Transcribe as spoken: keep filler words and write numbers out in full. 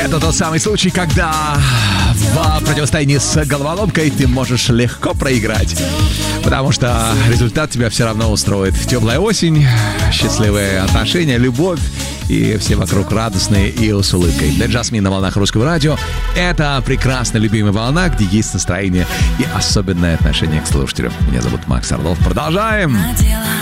Это тот самый случай, когда в противостоянии с головоломкой ты можешь легко проиграть, потому что результат тебя все равно устроит. Теплая осень, счастливые отношения, любовь, и все вокруг радостные и с улыбкой. Это Жасмин на волнах Русского радио. Это прекрасно любимая волна, где есть настроение и особенное отношение к слушателю. Меня зовут Макс Орлов. Продолжаем!